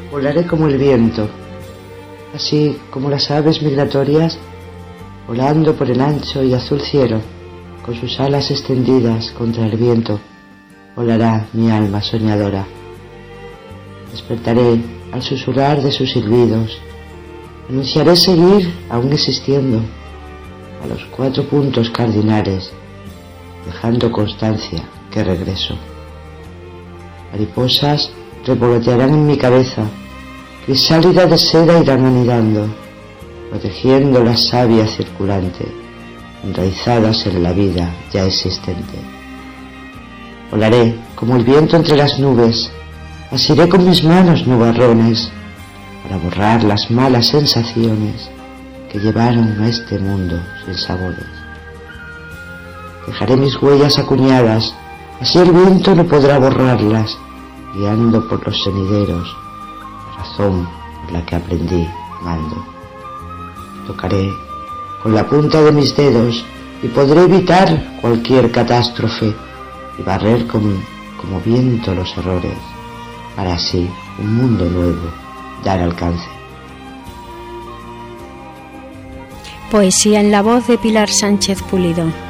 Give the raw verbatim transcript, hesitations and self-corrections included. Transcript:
Volaré como el viento, así como las aves migratorias, volando por el ancho y azul cielo, con sus alas extendidas contra el viento, volará mi alma soñadora. Despertaré al susurrar de sus silbidos, anunciaré seguir aún existiendo a los cuatro puntos cardinales, dejando constancia que regreso. Mariposas revolotearán en mi cabeza, crisálida de seda irán anidando, protegiendo la savia circulante, enraizadas en la vida ya existente. Volaré como el viento entre las nubes, asiré con mis manos nubarrones, para borrar las malas sensaciones que llevaron a este mundo sin sabores. Dejaré mis huellas acuñadas, así el viento no podrá borrarlas, guiando por los senideros, la razón por la que aprendí amando. Tocaré con la punta de mis dedos y podré evitar cualquier catástrofe y barrer como, como viento los errores, para así un mundo nuevo dar alcance. Poesía en la voz de Pilar Sánchez Pulido.